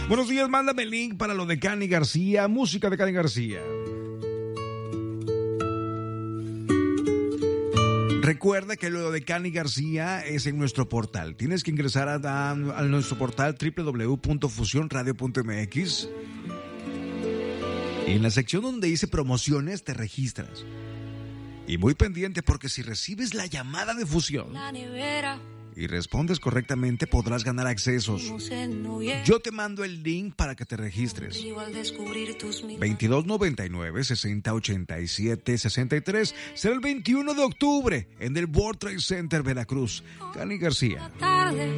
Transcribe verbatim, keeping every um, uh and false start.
Buenos días, mándame el link para lo de Cani García, música de Cani García. Recuerda que lo de Cani García es en nuestro portal. Tienes que ingresar a, a, a nuestro portal doble u doble u doble u punto fusión radio punto m x. Y en la sección donde dice promociones te registras. Y muy pendiente porque si recibes la llamada de Fusión y respondes correctamente podrás ganar accesos. Yo te mando el link para que te registres. veintidós noventa y nueve, sesenta ochenta y siete, sesenta y tres. Será el veintiuno de octubre en el World Trade Center Veracruz. Cani García.